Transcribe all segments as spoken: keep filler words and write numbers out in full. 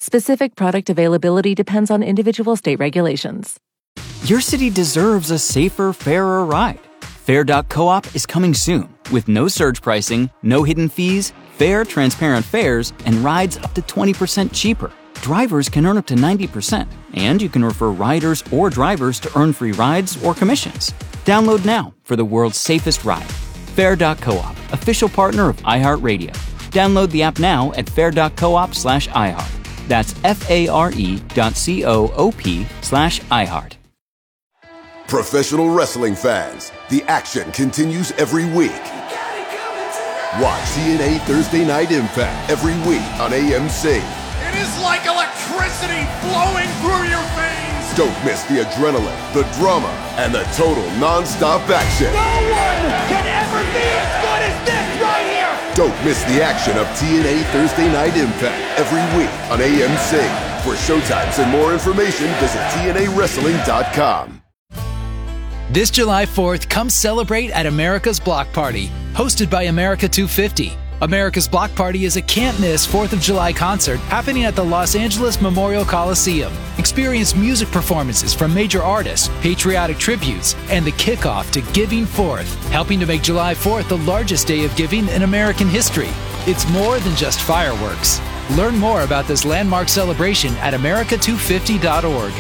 Specific product availability depends on individual state regulations. Your city deserves a safer, fairer ride. Fair dot coop is coming soon with no surge pricing, no hidden fees, fair, transparent fares, and rides up to twenty percent cheaper. Drivers can earn up to ninety percent, and you can refer riders or drivers to earn free rides or commissions. Download now for the world's safest ride. Fair dot coop, official partner of iHeartRadio. Download the app now at fair dot coop slash iHeart. That's F-A-R-E dot C-O-O-P slash iHeart. Professional wrestling fans, the action continues every week. Watch T N A Thursday Night Impact every week on A M C. It is like electricity flowing through your veins. Don't miss the adrenaline, the drama, and the total non-stop action. No one can ever be as good as this right here. Don't miss the action of T N A Thursday Night Impact every week on A M C. For showtimes and more information, visit T N A wrestling dot com. This July fourth, come celebrate at America's Block Party, hosted by America two fifty. America's Block Party is a can't-miss fourth of July concert happening at the Los Angeles Memorial Coliseum. Experience music performances from major artists, patriotic tributes, and the kickoff to Giving Fourth, helping to make July fourth the largest day of giving in American history. It's more than just fireworks. Learn more about this landmark celebration at America two fifty dot org.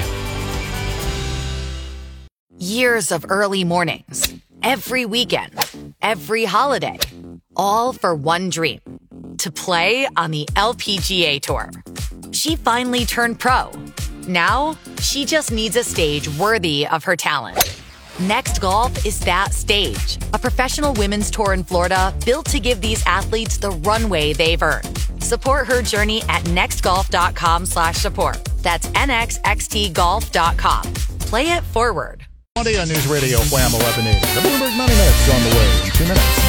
Years of early mornings, every weekend, every holiday, all for one dream, to play on the L P G A Tour. She finally turned pro. Now, she just needs a stage worthy of her talent. Next Golf is that stage, a professional women's tour in Florida built to give these athletes the runway they've earned. Support her journey at nextgolf.com slash support. That's N X X T golf dot com. Play it forward. On News Radio Wham eleven eighty. The Bloomberg Money Minutes on the way in two minutes.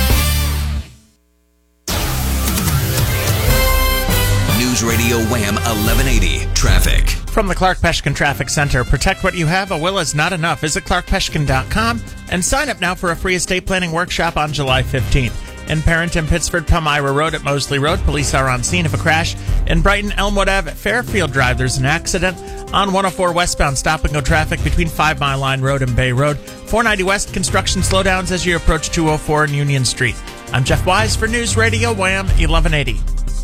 News Radio Wham eleven eighty. Traffic. From the Clark Peshkin Traffic Center, protect what you have. A will is not enough. Visit clark peshkin dot com and sign up now for a free estate planning workshop on July fifteenth. In Parrington, Pittsford, Palmyra Road at Mosley Road, police are on scene of a crash. In Brighton, Elmwood Ave at Fairfield Drive, there's an accident. On one oh four westbound, stop-and-go traffic between Five Mile Line Road and Bay Road. four ninety West, construction slowdowns as you approach two oh four and Union Street. I'm Jeff Wise for News Radio Wham eleven eighty.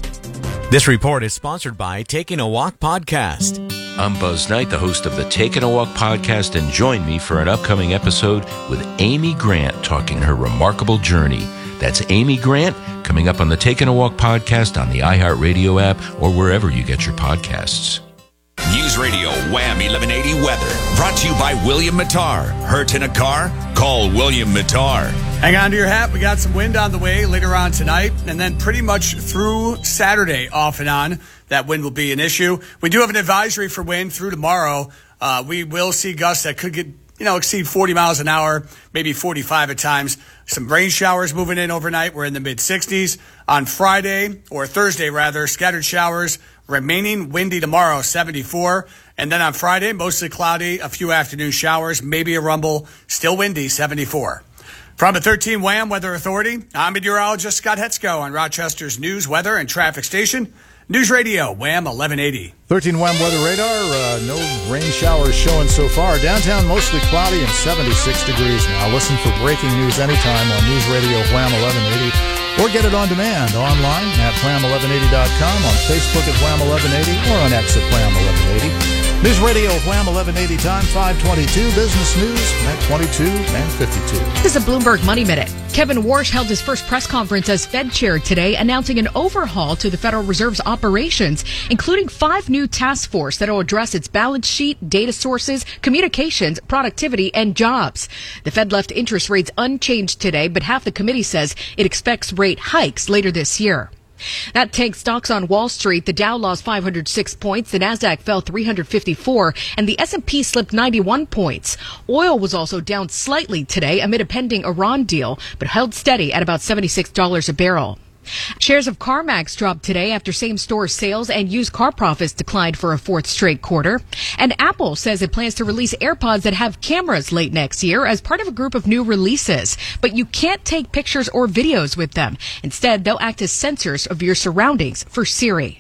This report is sponsored by Taking a Walk Podcast. I'm Buzz Knight, the host of the Taking a Walk Podcast, and join me for an upcoming episode with Amy Grant talking her remarkable journey. That's Amy Grant, coming up on the Taking a Walk Podcast on the iHeartRadio app or wherever you get your podcasts. News Radio Wham eleven eighty weather, brought to you by William Mattar. Hurt in a car? Call William Mattar. Hang on to your hat. We got some wind on the way later on tonight, and then pretty much through Saturday off and on, that wind will be an issue. We do have an advisory for wind through tomorrow. Uh, we will see gusts that could get, you know, exceed forty miles an hour, maybe forty-five at times. Some rain showers moving in overnight. We're in the mid-sixties. On Friday, or Thursday rather, scattered showers. Remaining windy tomorrow, seventy-four. And then on Friday, mostly cloudy, a few afternoon showers, maybe a rumble, still windy, seventy-four. From the thirteen Wham Weather Authority, I'm meteorologist Scott Hetzko on Rochester's news, weather, and traffic station. News Radio Wham eleven eighty. thirteen Wham Weather Radar, uh, no rain showers showing so far. Downtown mostly cloudy and seventy-six degrees now. Listen for breaking news anytime on News Radio Wham eleven eighty. Or get it on demand online at wham eleven eighty dot com, on Facebook at Wham eleven eighty, or on X at Wham eleven eighty. News Radio Wham eleven eighty, time five twenty-two. Business News at twenty-two and fifty-two. This is a Bloomberg Money Minute. Kevin Warsh held his first press conference as Fed chair today, announcing an overhaul to the Federal Reserve's operations, including five new task force that will address its balance sheet, data sources, communications, productivity, and jobs. The Fed left interest rates unchanged today, but half the committee says it expects rate hikes later this year. That takes stocks on Wall Street. The Dow lost five hundred six points, the Nasdaq fell three hundred fifty-four, and the S and P slipped ninety-one points. Oil was also down slightly today amid a pending Iran deal, but held steady at about seventy-six dollars a barrel. Shares of CarMax dropped today after same-store sales and used car profits declined for a fourth straight quarter. And Apple says it plans to release AirPods that have cameras late next year as part of a group of new releases. But you can't take pictures or videos with them. Instead, they'll act as sensors of your surroundings for Siri.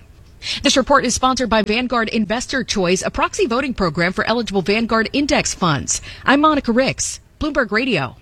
This report is sponsored by Vanguard Investor Choice, a proxy voting program for eligible Vanguard index funds. I'm Monica Ricks, Bloomberg Radio.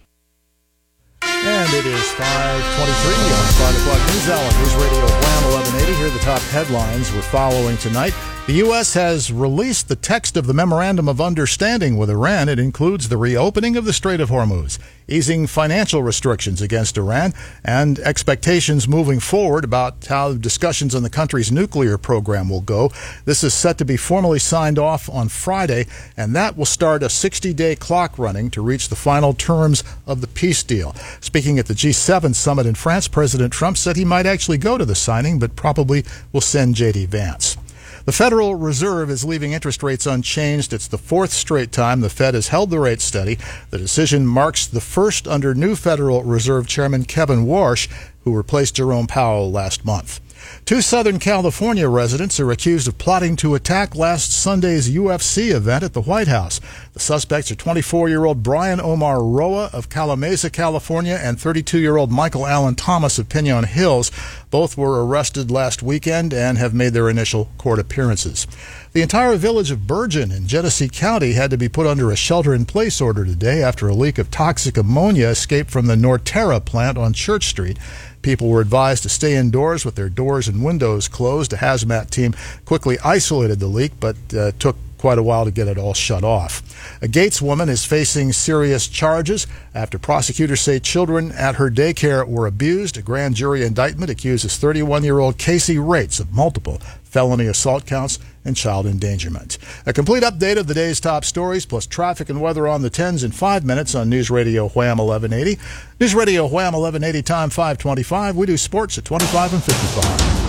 And it is five twenty-three on five o'clock News Hour. News Radio Wham eleven eighty. Here are the top headlines we're following tonight. The U S has released the text of the Memorandum of Understanding with Iran. It includes the reopening of the Strait of Hormuz, easing financial restrictions against Iran, and expectations moving forward about how discussions on the country's nuclear program will go. This is set to be formally signed off on Friday, and that will start a sixty-day clock running to reach the final terms of the peace deal. Speaking at the G seven summit in France, President Trump said he might actually go to the signing, but probably will send J D Vance. The Federal Reserve is leaving interest rates unchanged. It's the fourth straight time the Fed has held the rate steady. The decision marks the first under new Federal Reserve Chairman Kevin Warsh, who replaced Jerome Powell last month. Two Southern California residents are accused of plotting to attack last Sunday's U F C event at the White House. The suspects are twenty-four-year-old Brian Omar Roa of Calamasa, California, and thirty-two-year-old Michael Allen Thomas of Pinon Hills. Both were arrested last weekend and have made their initial court appearances. The entire village of Bergen in Genesee County had to be put under a shelter-in-place order today after a leak of toxic ammonia escaped from the Norterra plant on Church Street. People were advised to stay indoors with their doors and windows closed. A hazmat team quickly isolated the leak, but uh, took quite a while to get it all shut off. A Gates woman is facing serious charges after prosecutors say children at her daycare were abused. A grand jury indictment accuses thirty-one-year-old Casey Rates of multiple felony assault counts and child endangerment. A complete update of the day's top stories, plus traffic and weather on the tens in five minutes on News Radio Wham eleven eighty. News Radio Wham eleven eighty, time five twenty-five. We do sports at twenty-five and fifty-five.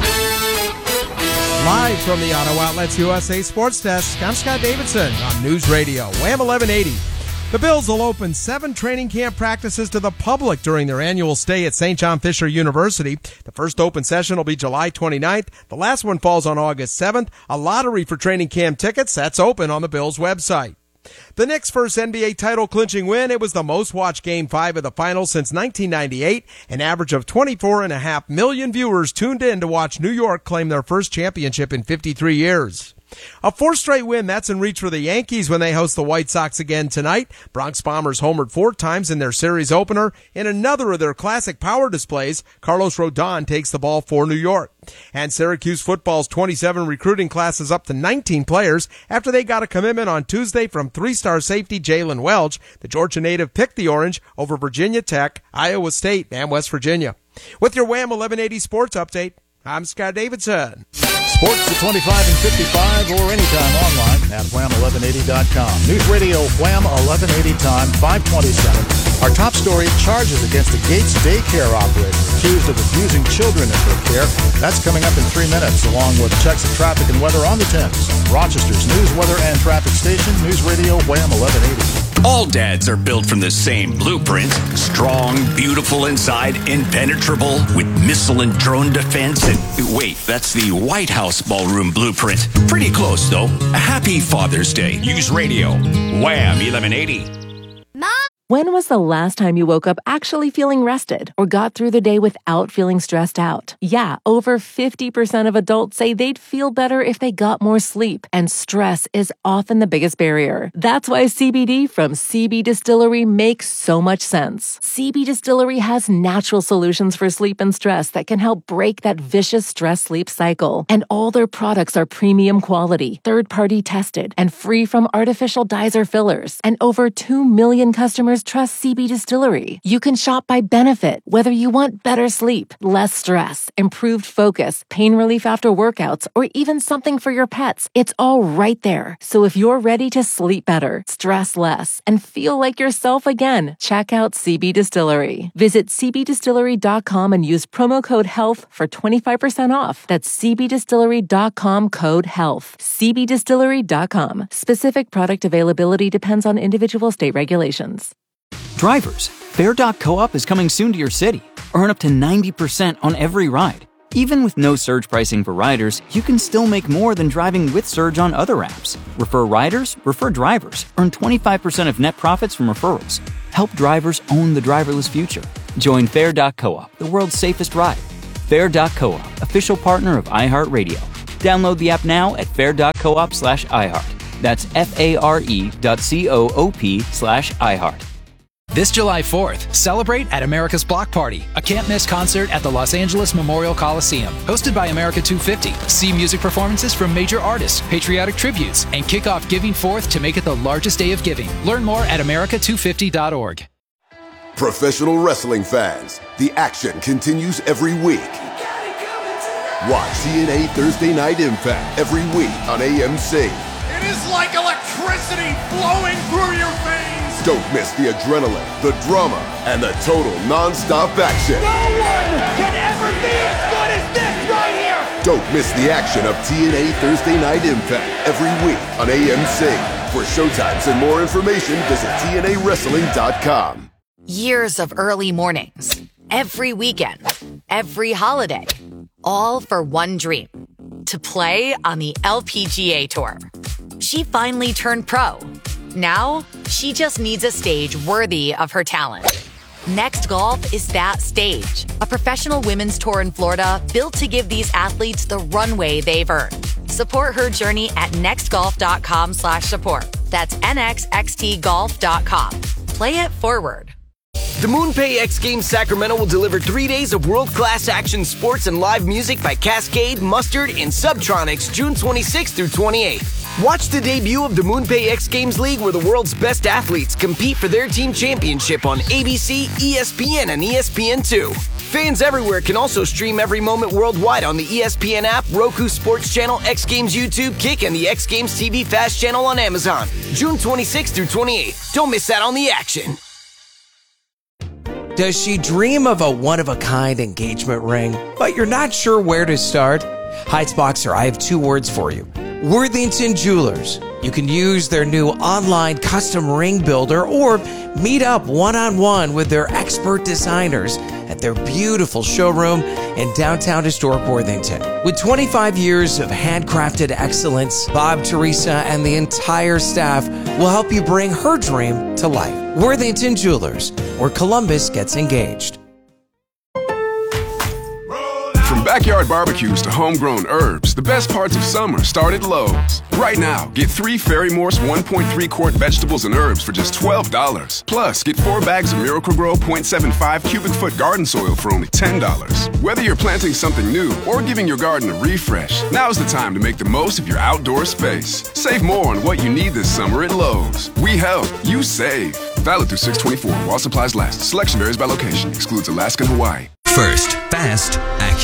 Live from the Auto Outlets U S A Sports Desk, I'm Scott Davidson on News Radio Wham eleven eighty. The Bills will open seven training camp practices to the public during their annual stay at Saint John Fisher University. The first open session will be July twenty-ninth. The last one falls on August seventh. A lottery for training camp tickets, that's open on the Bills website. The Knicks' first N B A title-clinching win, it was the most-watched Game five of the finals since nineteen ninety-eight. An average of twenty-four point five million viewers tuned in to watch New York claim their first championship in fifty-three years. A fourth straight win, that's in reach for the Yankees when they host the White Sox again tonight. Bronx Bombers homered four times in their series opener. In another of their classic power displays, Carlos Rodon takes the ball for New York. And Syracuse football's twenty-seven recruiting class is up to nineteen players after they got a commitment on Tuesday from three-star safety Jalen Welch. The Georgia native picked the Orange over Virginia Tech, Iowa State, and West Virginia. With your Wham eleven eighty Sports Update, I'm Scott Davidson. Sports at twenty-five and fifty-five or anytime online at wham eleven eighty dot com. News Radio Wham eleven eighty, time five twenty-seven. Our top story, charges against a Gates daycare operator accused of abusing children in her care. That's coming up in three minutes, along with checks of traffic and weather on the tens. Rochester's news, weather, and traffic station, News Radio Wham eleven eighty. All dads are built from the same blueprint. Strong, beautiful inside, impenetrable, with missile and drone defense. And wait, that's the White House ballroom blueprint. Pretty close, though. A happy Father's Day. News Radio Wham eleven eighty. Mom! When was the last time you woke up actually feeling rested or got through the day without feeling stressed out? Yeah, over fifty percent of adults say they'd feel better if they got more sleep, and stress is often the biggest barrier. That's why C B D from C B Distillery makes so much sense. C B Distillery has natural solutions for sleep and stress that can help break that vicious stress-sleep cycle. And all their products are premium quality, third-party tested, and free from artificial dyes or fillers. And over two million customers trust C B Distillery. You can shop by benefit, whether you want better sleep, less stress, improved focus, pain relief after workouts, or even something for your pets. It's all right there. So if you're ready to sleep better, stress less, and feel like yourself again, check out C B Distillery. Visit c b distillery dot com and use promo code HEALTH for twenty-five percent off. That's c b distillery dot com, code HEALTH. c b distillery dot com. Specific product availability depends on individual state regulations. Drivers, Fare dot coop is coming soon to your city. Earn up to ninety percent on every ride. Even with no surge pricing for riders, you can still make more than driving with Surge on other apps. Refer riders, refer drivers. Earn twenty-five percent of net profits from referrals. Help drivers own the driverless future. Join Fare dot coop, the world's safest ride. Fare dot coop, official partner of iHeartRadio. Download the app now at fair.coop slash iHeart. That's F-A-R-E dot C-O-O-P slash iHeart. This July fourth, celebrate at America's Block Party, a can't-miss concert at the Los Angeles Memorial Coliseum. Hosted by America two fifty. See music performances from major artists, patriotic tributes, and kick off Giving Fourth to make it the largest day of giving. Learn more at America two fifty dot org. Professional wrestling fans, the action continues every week. Watch T N A Thursday Night Impact every week on A M C. It is like electricity flowing through your veins. Don't miss the adrenaline, the drama, and the total non-stop action. No one can ever be as good as this right here. Don't miss the action of T N A Thursday Night Impact every week on A M C. For showtimes and more information, visit T N A wrestling dot com. Years of early mornings, every weekend, every holiday, all for one dream, to play on the L P G A Tour. She finally turned pro. Now, she just needs a stage worthy of her talent. Next Golf is that stage, a professional women's tour in Florida built to give these athletes the runway they've earned. Support her journey at nextgolf.com slash support. That's N X X T golf dot com. Play it forward. The MoonPay X Games Sacramento will deliver three days of world-class action sports and live music by Cascade, Mustard, and Subtronics June twenty-sixth through twenty-eighth. Watch the debut of the MoonPay X Games League, where the world's best athletes compete for their team championship on A B C, E S P N, and E S P N two. Fans everywhere can also stream every moment worldwide on the E S P N app, Roku Sports Channel, X Games YouTube, Kick, and the X Games T V Fast Channel on Amazon. June twenty-sixth through twenty-eighth. Don't miss out on the action. Does she dream of a one-of-a-kind engagement ring, but you're not sure where to start? Heights Boxer, I have two words for you. Worthington Jewelers. You can use their new online custom ring builder or meet up one-on-one with their expert designers at their beautiful showroom in downtown historic Worthington. With twenty-five years of handcrafted excellence, Bob, Teresa, and the entire staff will help you bring her dream to life. Worthington Jewelers, where Columbus gets engaged. From backyard barbecues to homegrown herbs, the best parts of summer start at Lowe's. Right now, get three Ferry Morse one point three quart vegetables and herbs for just twelve dollars. Plus, get four bags of Miracle-Gro zero point seven five cubic foot garden soil for only ten dollars. Whether you're planting something new or giving your garden a refresh, now's the time to make the most of your outdoor space. Save more on what you need this summer at Lowe's. We help, you save. Valid through six twenty-four while supplies last. Selection varies by location. Excludes Alaska and Hawaii. First, fast, accurate.